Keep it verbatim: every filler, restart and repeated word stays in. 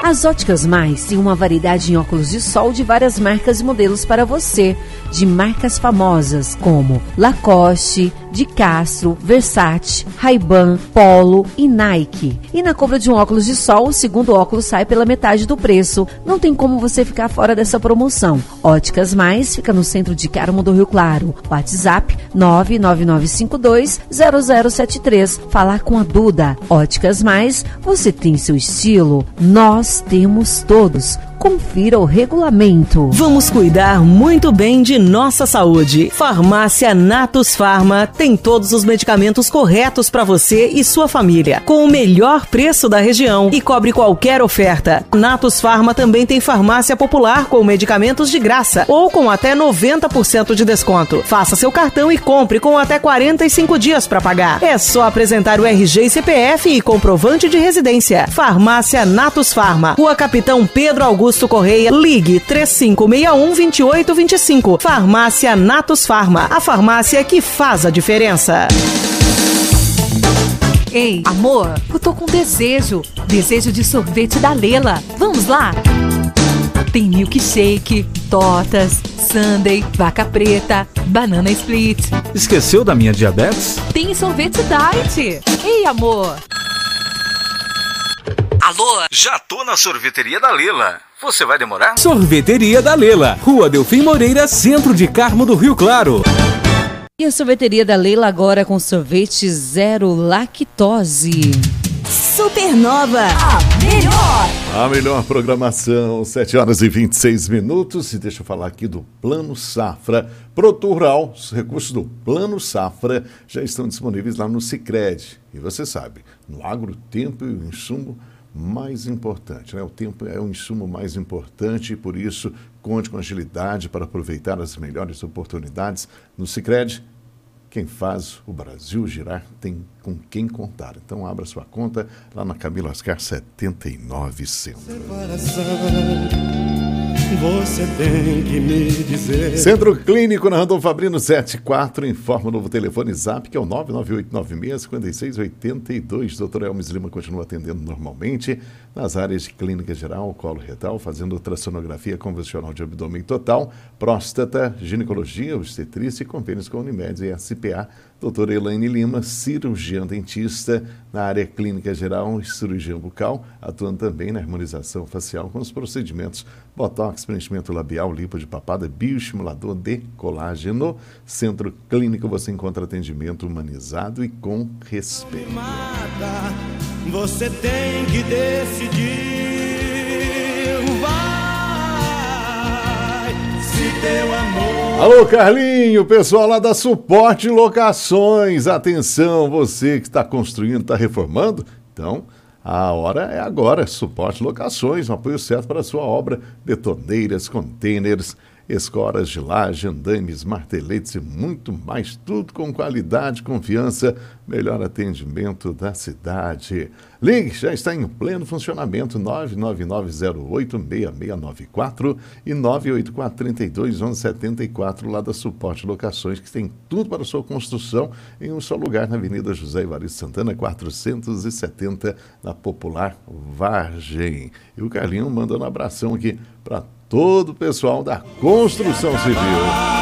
As Óticas Mais têm uma variedade em óculos de sol de várias marcas e modelos para você, de marcas famosas como Lacoste, de Castro, Versace, Ray-Ban, Polo e Nike. E na compra de um óculos de sol, o segundo óculos sai pela metade do preço. Não tem como você ficar fora dessa promoção. Óticas Mais fica no centro de Carmo do Rio Claro. WhatsApp nove nove nove cinco dois zero zero sete três. Falar com a Duda. Óticas Mais, você tem seu estilo, nós temos todos. Confira o regulamento. Vamos cuidar muito bem de nossa saúde. Farmácia Natus Farma tem todos os medicamentos corretos para você e sua família, com o melhor preço da região e cobre qualquer oferta. Natus Farma também tem farmácia popular com medicamentos de graça ou com até noventa por cento de desconto. Faça seu cartão e compre com até quarenta e cinco dias para pagar. É só apresentar o R G e C P F e comprovante de residência. Farmácia Natus Farma, Rua Capitão Pedro Augusto Correia, ligue três cinco seis um, dois oito dois cinco. Farmácia Natus Farma, a farmácia que faz a diferença. Ei, amor, eu tô com desejo. Desejo de sorvete da Lela. Vamos lá? Tem milkshake, tortas, sundae, vaca preta, banana split. Esqueceu da minha diabetes? Tem sorvete diet. Ei, amor. Alô? Já tô na sorveteria da Lela. Você vai demorar? Sorveteria da Lela, Rua Delfim Moreira, centro de Carmo do Rio Claro. E a sorveteria da Lela agora com sorvete zero lactose. Supernova, a melhor. A melhor programação, sete horas e vinte e seis minutos. E deixa eu falar aqui do Plano Safra. Produto rural, os recursos do Plano Safra já estão disponíveis lá no Sicredi. E você sabe, no agro, o tempo e o insumo mais importante, né? O tempo é o insumo mais importante e por isso conte com agilidade para aproveitar as melhores oportunidades. No Sicredi, quem faz o Brasil girar tem com quem contar. Então abra sua conta lá na Camilo Oscar setenta e nove Centro. Você tem que me dizer. Centro Clínico na Randon Fabrino setenta e quatro, informa o novo telefone Zap, que é o nove nove oito nove seis, cinco seis oito dois. doutor Elmes Lima continua atendendo normalmente nas áreas de clínica geral, colo retal, fazendo ultrassonografia convencional de abdômen total, próstata, ginecologia, obstetrícia e convênios com Unimed e S P A. doutora Elaine Lima, cirurgiã dentista na área clínica geral e cirurgião bucal, atuando também na harmonização facial com os procedimentos botox, preenchimento labial, lipo de papada, bioestimulador de colágeno. Centro Clínico, você encontra atendimento humanizado e com respeito. Você tem que decidir, vai, se teu amor... Alô, Carlinho, pessoal lá da Suporte Locações. Atenção, você que está construindo, está reformando, então... a hora é agora. Suporte Locações, um apoio certo para a sua obra. Betoneiras, containers, escoras de laje, andames, marteletes e muito mais. Tudo com qualidade, confiança, melhor atendimento da cidade. Ligue, já está em pleno funcionamento. nove nove nove zero oito seis seis nove quatro e nove oito quatro três dois um um sete quatro, lá da Suporte Locações, que tem tudo para a sua construção em um só lugar, na Avenida José Evaristo Santana, quatrocentos e setenta, na Popular Vargem. E o Carlinho mandando um abração aqui para todo o pessoal da construção civil.